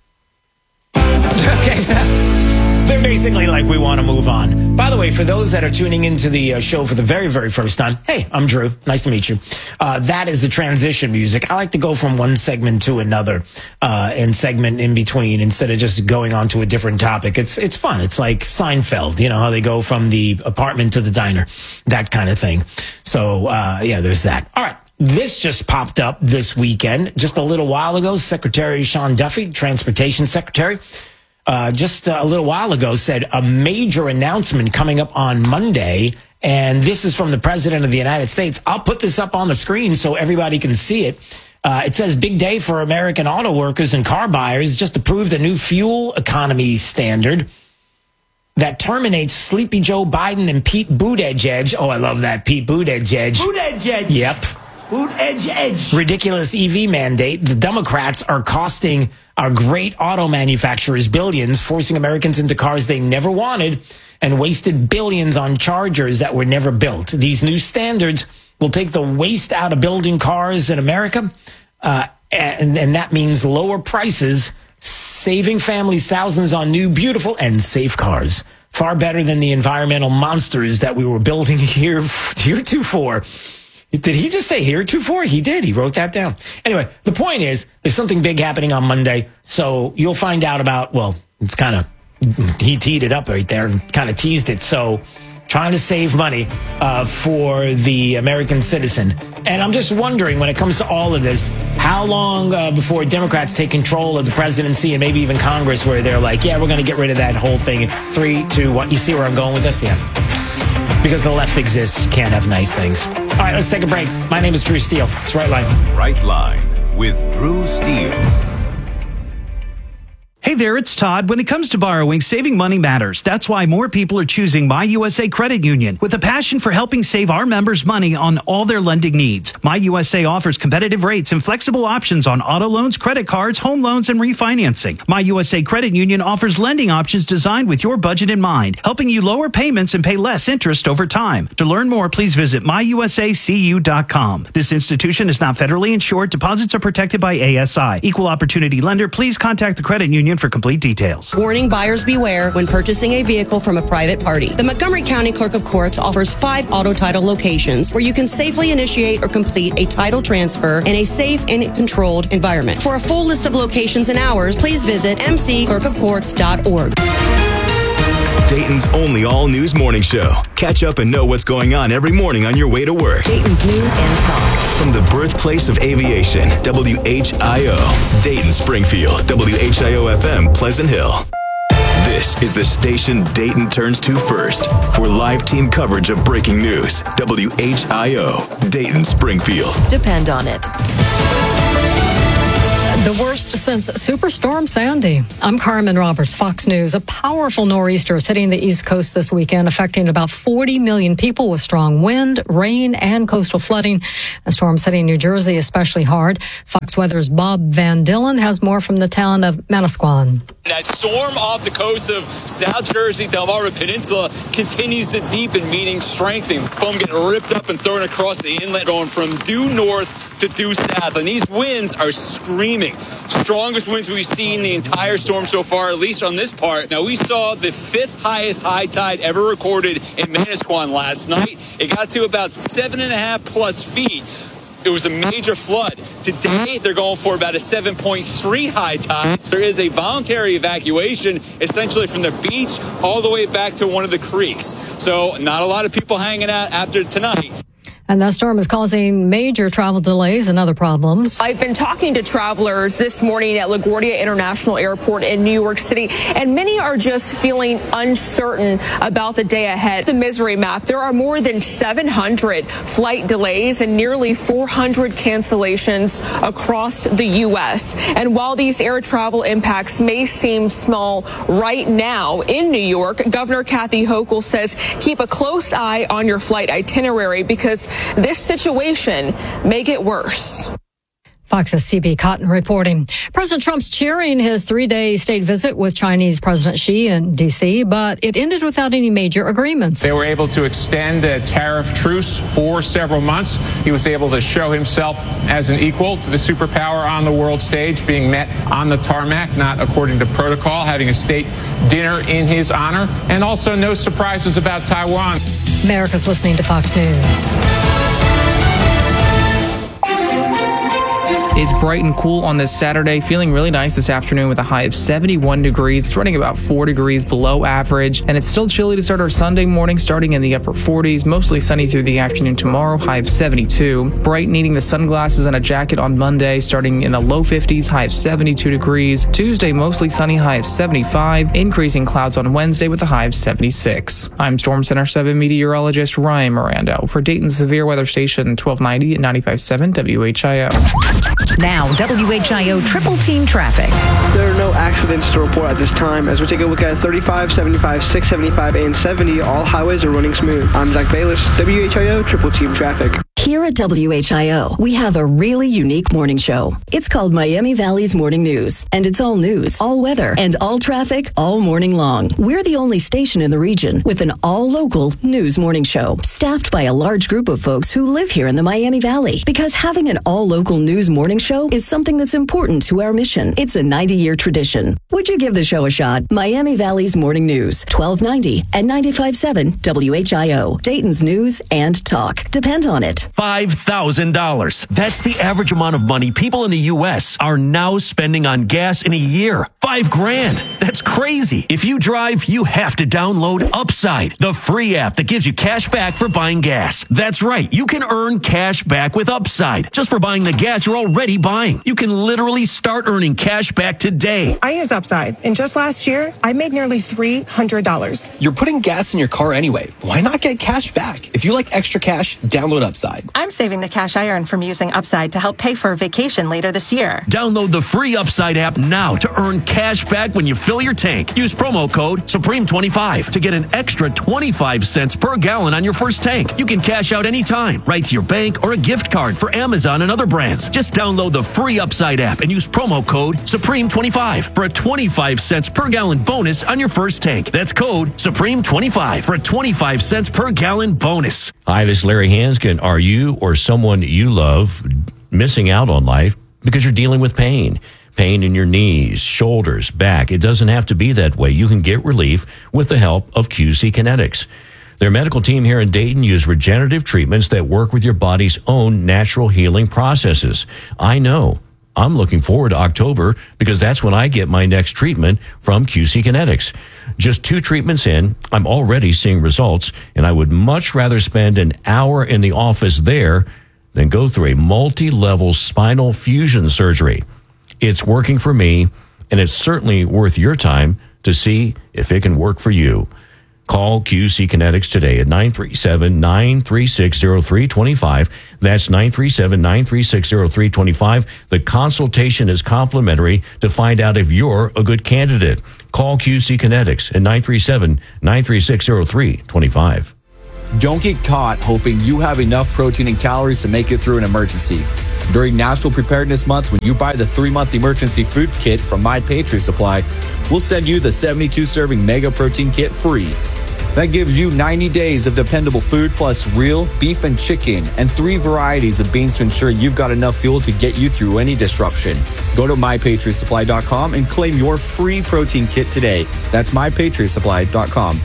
okay, they're basically like, we want to move on. By the way, for those that are tuning into the uh, show for the very, very first time, hey, I'm Drew. Nice to meet you. Uh, that is the transition music. I like to go from one segment to another uh, and segment in between instead of just going on to a different topic. It's it's fun. It's like Seinfeld, you know, how they go from the apartment to the diner, that kind of thing. So, uh, yeah, there's that. All right. This just popped up this weekend. Just a little while ago, Secretary Sean Duffy, Transportation Secretary, Uh, just a little while ago said a major announcement coming up on Monday. And this is from the President of the United States. I'll put this up on the screen so everybody can see it. Uh, it says, big day for American auto workers and car buyers. Just approved a new fuel economy standard that terminates Sleepy Joe Biden and Pete Buttigieg. Oh, I love that. Pete Buttigieg. Buttigieg. Yep. Boot edge edge. Ridiculous E V mandate. The Democrats are costing our great auto manufacturers billions, forcing Americans into cars they never wanted, and wasted billions on chargers that were never built. These new standards will take the waste out of building cars in America, uh, and, and that means lower prices, saving families thousands on new, beautiful, and safe cars. Far better than the environmental monsters that we were building here heretofore. Did he just say heretofore? He did. He wrote that down. Anyway, the point is, there's something big happening on Monday, so you'll find out about, well, it's kind of, he teed it up right there and kind of teased it. So trying to save money uh, for the American citizen. And I'm just wondering, when it comes to all of this, how long uh, before Democrats take control of the presidency and maybe even Congress, where they're like, yeah, we're going to get rid of that whole thing. Three, two, one. You see where I'm going with this? Yeah. Because the left exists, you can't have nice things. All right, let's take a break. My name is Drew Steele. It's Right Line. Right Line with Drew Steele. Hey there, it's Todd. When it comes to borrowing, saving money matters. That's why more people are choosing My U S A Credit Union, with a passion for helping save our members money on all their lending needs. My U S A offers competitive rates and flexible options on auto loans, credit cards, home loans, and refinancing. My U S A Credit Union offers lending options designed with your budget in mind, helping you lower payments and pay less interest over time. To learn more, please visit my u s a c u dot com. This institution is not federally insured. Deposits are protected by A S I. Equal opportunity lender. Please contact the credit union for complete details. Warning: buyers beware when purchasing a vehicle from a private party. The Montgomery County Clerk of Courts offers five auto title locations where you can safely initiate or complete a title transfer in a safe and controlled environment. For a full list of locations and hours, please visit m c clerk of courts dot org. Dayton's only all-news morning show. Catch up and know what's going on every morning on your way to work. Dayton's News and Talk. From the birthplace of aviation, W H I O. Dayton, Springfield, W H I O F M, Pleasant Hill. This is the station Dayton turns to first for live team coverage of breaking news. W H I O, Dayton, Springfield. Depend on it. The worst since Superstorm Sandy. I'm Carmen Roberts, Fox News. A powerful nor'easter is hitting the East Coast this weekend, affecting about forty million people with strong wind, rain, and coastal flooding. The storm's hitting New Jersey especially hard. Fox Weather's Bob Van Dillen has more from the town of Manasquan. That storm off the coast of South Jersey, Delmarva Peninsula, continues to deepen, meaning strengthening. Foam getting ripped up and thrown across the inlet, going from due north to due south. And these winds are screaming. Strongest winds we've seen the entire storm so far, at least on this part. Now, we saw the fifth highest high tide ever recorded in Manasquan last night. It got to about seven and a half plus feet. It was a major flood. Today, they're going for about a seven point three high tide. There is a voluntary evacuation, essentially from the beach all the way back to one of the creeks. So not a lot of people hanging out after tonight. And that storm is causing major travel delays and other problems. I've been talking to travelers this morning at LaGuardia International Airport in New York City, and many are just feeling uncertain about the day ahead. The misery map, there are more than seven hundred flight delays and nearly four hundred cancellations across the U S. And while these air travel impacts may seem small right now in New York, Governor Kathy Hochul says keep a close eye on your flight itinerary because this situation may get worse. Fox's C B Cotton reporting. President Trump's cheering his three-day state visit with Chinese President Xi in D C, but it ended without any major agreements. They were able to extend a tariff truce for several months. He was able to show himself as an equal to the superpower on the world stage, being met on the tarmac, not according to protocol, having a state dinner in his honor, and also no surprises about Taiwan. America's listening to Fox News. It's bright and cool on this Saturday, feeling really nice this afternoon with a high of seventy-one degrees. It's running about four degrees below average, and it's still chilly to start our Sunday morning, starting in the upper forties, mostly sunny through the afternoon tomorrow, high of seventy-two. Bright, needing the sunglasses and a jacket on Monday, starting in the low fifties, high of seventy-two degrees. Tuesday, mostly sunny, high of seventy-five. Increasing clouds on Wednesday with a high of seventy-six. I'm Storm Center seven meteorologist Ryan Mirando for Dayton's Severe Weather Station twelve ninety at ninety-five point seven W H I O. Now, W H I O Triple Team Traffic. There are no accidents to report at this time. As we take a look at thirty-five, seventy-five, six seventy-five, and seventy, all highways are running smooth. I'm Zach Bayless, W H I O Triple Team Traffic. Here at W H I O, we have a really unique morning show. It's called Miami Valley's Morning News, and it's all news, all weather, and all traffic all morning long. We're the only station in the region with an all-local news morning show, staffed by a large group of folks who live here in the Miami Valley. Because having an all-local news morning show is something that's important to our mission. It's a ninety-year tradition. Would you give the show a shot? Miami Valley's Morning News, twelve ninety and ninety-five point seven W H I O, Dayton's News and Talk. Depend on it. five thousand dollars. That's the average amount of money people in the U S are now spending on gas in a year. Five grand. That's crazy. If you drive, you have to download Upside, the free app that gives you cash back for buying gas. That's right. You can earn cash back with Upside just for buying the gas you're already buying. You can literally start earning cash back today. I use Upside, and just last year, I made nearly three hundred dollars. You're putting gas in your car anyway. Why not get cash back? If you like extra cash, download Upside. I'm saving the cash I earn from using Upside to help pay for a vacation later this year. Download the free Upside app now to earn cash back when you fill your tank. Use promo code Supreme twenty-five to get an extra twenty-five cents per gallon on your first tank. You can cash out anytime, right to your bank or a gift card for Amazon and other brands. Just download the free Upside app and use promo code Supreme twenty-five for a twenty-five cents per gallon bonus on your first tank. That's code Supreme twenty-five for a twenty-five cents per gallon bonus. Hi, this is Larry Hanskin. Are you or someone you love missing out on life because you're dealing with pain? Pain in your knees, shoulders, back. It doesn't have to be that way. You can get relief with the help of Q C Kinetics. Their medical team here in Dayton use regenerative treatments that work with your body's own natural healing processes. I know. I'm looking forward to October because that's when I get my next treatment from Q C Kinetics. Just two treatments in, I'm already seeing results, and I would much rather spend an hour in the office there than go through a multi-level spinal fusion surgery. It's working for me, and it's certainly worth your time to see if it can work for you. Call Q C Kinetics today at nine three seven, nine three six, zero three two five. That's nine three seven, nine three six, zero three two five. The consultation is complimentary to find out if you're a good candidate. Call Q C Kinetics at nine three seven, nine three six, zero three two five. Don't get caught hoping you have enough protein and calories to make it through an emergency. During National Preparedness Month, when you buy the three-month emergency food kit from My Patriot Supply, we'll send you the seventy-two serving Mega Protein Kit free. That gives you ninety days of dependable food plus real beef and chicken and three varieties of beans to ensure you've got enough fuel to get you through any disruption. Go to my patriot supply dot com and claim your free protein kit today. That's my patriot supply dot com.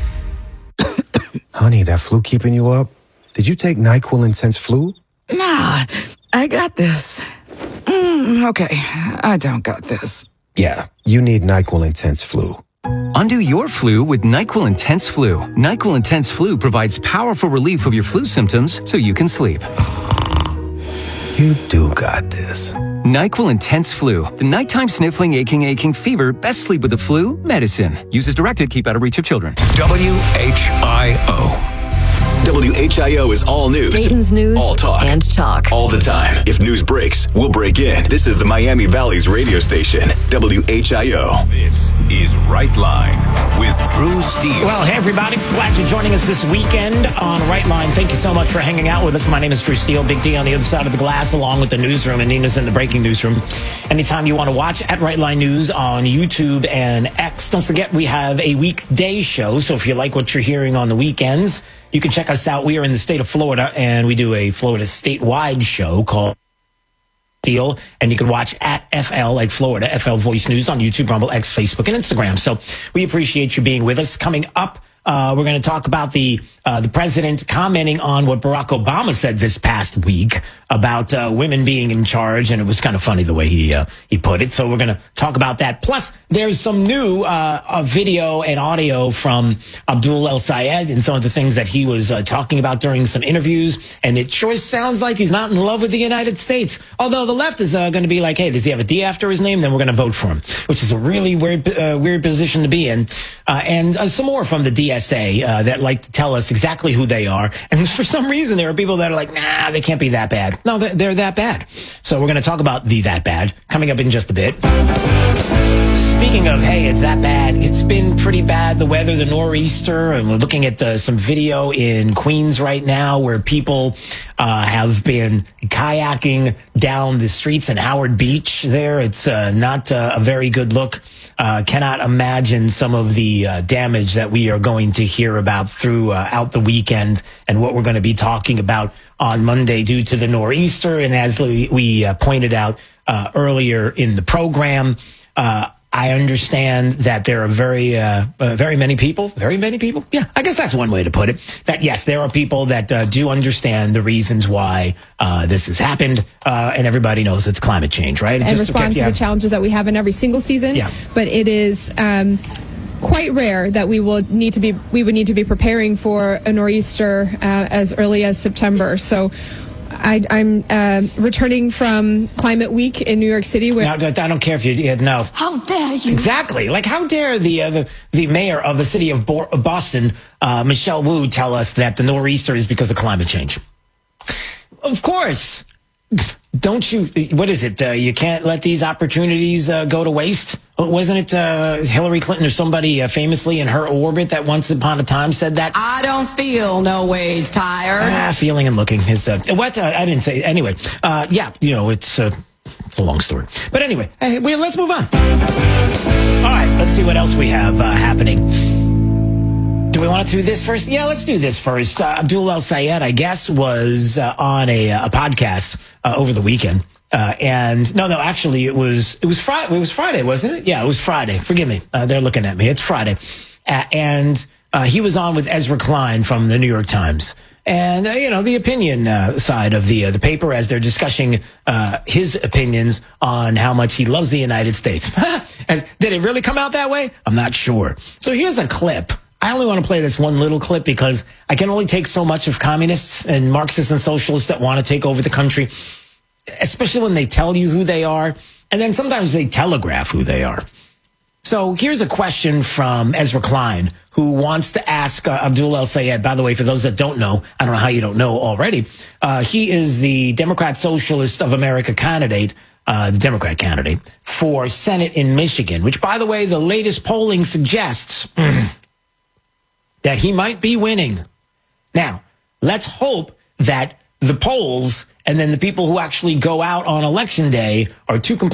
Honey, that flu keeping you up? Did you take NyQuil Intense Flu? Nah, I got this. Mm, okay, I don't got this. Yeah, you need NyQuil Intense Flu. Undo your flu with NyQuil Intense Flu. NyQuil Intense Flu provides powerful relief of your flu symptoms so you can sleep. You do got this. NyQuil Intense Flu. The nighttime sniffling, aching, aching fever. Best sleep with the flu medicine. Use as directed. Keep out of reach of children. W H I O. W H I O is all news. Dayton's news all talk. and talk. All the time. If news breaks, we'll break in. This is the Miami Valley's radio station, W H I O. This is Right Line with Drew Steele. Well, hey, everybody. Glad you're joining us this weekend on Right Line. Thank you so much for hanging out with us. My name is Drew Steele, Big D on the other side of the glass, along with the newsroom, and Nina's in the breaking newsroom. Anytime you want to watch at Right Line News on YouTube and X, don't forget we have a weekday show, so if you like what you're hearing on the weekends, you can check us out. We are in the state of Florida, and we do a Florida statewide show called Deal, and you can watch at F L, like Florida, F L Voice News on YouTube, Rumble, X, Facebook, and Instagram. So we appreciate you being with us. Coming up, uh, we're going to talk about the uh, the president commenting on what Barack Obama said this past week about uh, women being in charge, and it was kind of funny the way he uh, he put it. So we're going to talk about that. Plus, there's some new uh, uh, video and audio from Abdul El Sayed and some of the things that he was uh, talking about during some interviews, and it sure sounds like he's not in love with the United States. Although the left is uh, going to be like, hey, does he have a D after his name? Then we're going to vote for him, which is a really weird uh, weird position to be in. Uh, and uh, some more from the D S A uh, that like to tell us exactly who they are. And for some reason, there are people that are like, nah, they can't be that bad. No, they're, they're that bad. So we're going to talk about the that bad coming up in just a bit. Speaking of, hey, it's that bad, it's been pretty bad, the weather, the nor'easter, and we're looking at uh, some video in Queens right now where people uh, have been kayaking down the streets in Howard Beach there. It's uh, not uh, a very good look. Uh, cannot imagine some of the uh, damage that we are going to hear about throughout the weekend and what we're going to be talking about on Monday due to the nor'easter. And as we, we uh, pointed out uh, earlier in the program, uh, I understand that there are very, uh, uh, very many people, very many people. Yeah, I guess that's one way to put it. That yes, there are people that uh, do understand the reasons why uh, this has happened, uh, and everybody knows it's climate change, right? It's and just, respond okay, to yeah. the challenges that we have in every single season. Yeah. But it is um, quite rare that we will need to be, we would need to be preparing for a nor'easter uh, as early as September. So. I, I'm uh, returning from Climate Week in New York City. With Now, I don't care if you yeah, no. How dare you? Exactly. Like, how dare the uh, the, the mayor of the city of Bo- Boston, uh, Michelle Wu, tell us that the nor'easter is because of climate change? Of course. Don't you? What is it? Uh, you can't let these opportunities uh, go to waste. Wasn't it uh, Hillary Clinton or somebody uh, famously in her orbit that once upon a time said that? I don't feel no ways tired. Ah, feeling and looking is uh, what uh, I didn't say. Anyway, uh, yeah, you know, it's uh, it's a long story. But anyway, hey, well, let's move on. All right, let's see what else we have uh, happening. Do we want to do this first? Yeah, let's do this first. Uh, Abdul El Sayed, I guess, was uh, on a, a podcast uh, over the weekend. Uh, and no, no, actually, it was it was Friday. It was Friday, wasn't it? Yeah, it was Friday. Forgive me. Uh, they're looking at me. It's Friday. Uh, and uh, he was on with Ezra Klein from the New York Times. and, uh, you know, the opinion uh, side of the uh, the paper as they're discussing uh, his opinions on how much he loves the United States. And did it really come out that way? I'm not sure. So here's a clip. I only want to play this one little clip because I can only take so much of communists and Marxists and socialists that want to take over the country, especially when they tell you who they are, and then sometimes they telegraph who they are. So here's a question from Ezra Klein, who wants to ask uh, Abdul El-Sayed. By the way, for those that don't know, I don't know how you don't know already, uh, he is the Democrat Socialist of America candidate, uh, the Democrat candidate for Senate in Michigan, which, by the way, the latest polling suggests that he might be winning. Now, let's hope that the polls and then the people who actually go out on election day are two completely